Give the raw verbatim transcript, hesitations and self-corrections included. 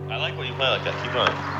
I like when you play like that. Keep going.